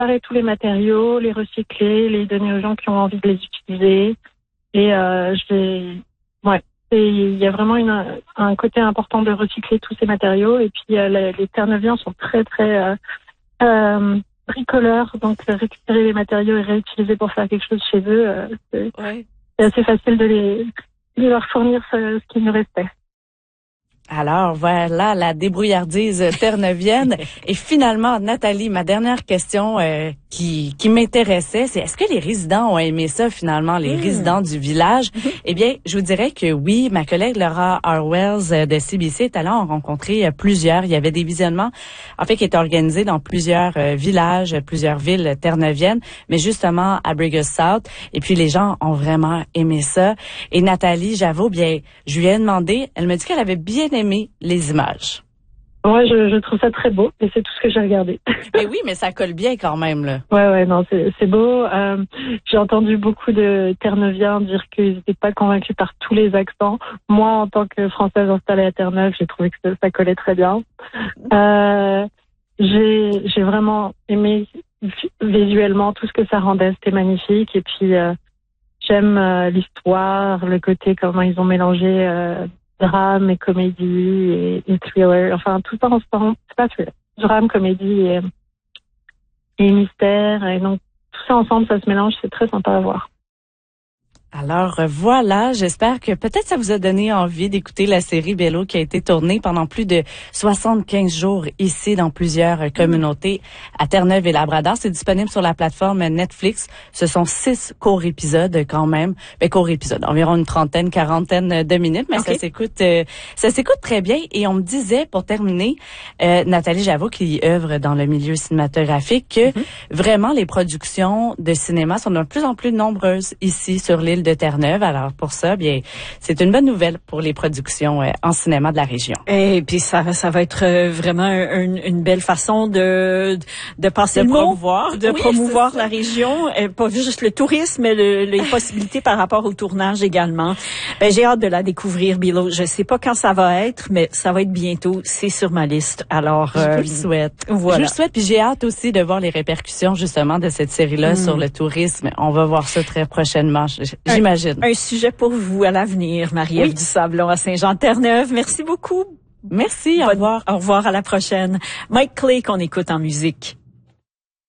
réparer tous les matériaux, les recycler, les donner aux gens qui ont envie de les utiliser. Et il y a vraiment un côté important de recycler tous ces matériaux. Et puis les Terre-Neuviens sont très très bricoleurs, donc récupérer les matériaux et réutiliser pour faire quelque chose chez eux, c'est assez facile de leur fournir ce qu'il nous restait. Alors voilà la débrouillardise terre-neuvienne. Et finalement, Nathalie, ma dernière question qui m'intéressait, c'est est-ce que les résidents ont aimé ça finalement, les résidents du village? Eh bien, je vous dirais que oui. Ma collègue Laura Harwells de CBC est allée en rencontrer plusieurs. Il y avait des visionnements, en fait, qui étaient organisés dans plusieurs villages, plusieurs villes terre-neuviennes, mais justement à Brigus South. Et puis les gens ont vraiment aimé ça. Et Nathalie, j'avoue, bien, je lui ai demandé, elle m'a dit qu'elle avait bien aimé les images. Ouais, je trouve ça très beau et c'est tout ce que j'ai regardé. Mais oui, mais ça colle bien quand même, là. Ouais, non, c'est beau. J'ai entendu beaucoup de Terre-Neuviens dire qu'ils n'étaient pas convaincus par tous les accents. Moi, en tant que Française installée à Terre-Neuve, j'ai trouvé que ça collait très bien. J'ai vraiment aimé visuellement tout ce que ça rendait, c'était magnifique. Et puis, j'aime l'histoire, le côté comment ils ont mélangé drame et comédie et thriller, enfin tout ça ensemble, c'est pas thriller, drame, comédie et mystère, et donc tout ça ensemble, ça se mélange, c'est très sympa à voir. Alors voilà, j'espère que peut-être ça vous a donné envie d'écouter la série Bello qui a été tournée pendant plus de 75 jours ici dans plusieurs communautés à Terre-Neuve et Labrador. C'est disponible sur la plateforme Netflix. Ce sont 6 courts épisodes quand même. Courts épisodes, environ une quarantaine de minutes, mais ça s'écoute très bien. Et on me disait, pour terminer, Nathalie Javeau, qui œuvre dans le milieu cinématographique, que vraiment les productions de cinéma sont de plus en plus nombreuses ici sur l'île de Terre-Neuve. Alors pour ça, bien, c'est une bonne nouvelle pour les productions en cinéma de la région. Et puis ça va être vraiment une belle façon de passer le mot, de promouvoir la région, pas juste le tourisme, mais les possibilités par rapport au tournage également. J'ai hâte de la découvrir, Below. Je sais pas quand ça va être, mais ça va être bientôt. C'est sur ma liste. Alors, je le souhaite. Voilà. Je le souhaite. Puis j'ai hâte aussi de voir les répercussions justement de cette série-là sur le tourisme. On va voir ça très prochainement. J'imagine. Un sujet pour vous à l'avenir, Marie-Ève du Sablon à Saint-Jean-Terre-Neuve. Merci beaucoup. Merci. Au revoir. Au revoir, à la prochaine. Mike Clay qu'on écoute en musique.